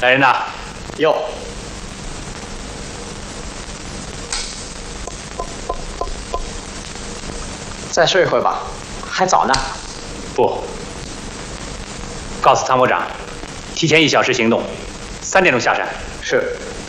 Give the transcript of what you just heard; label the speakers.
Speaker 1: 来人呐！
Speaker 2: 哟，再睡一会儿吧，还早呢。
Speaker 1: 不，告诉参谋长，提前1小时行动，3点钟下山。
Speaker 2: 是。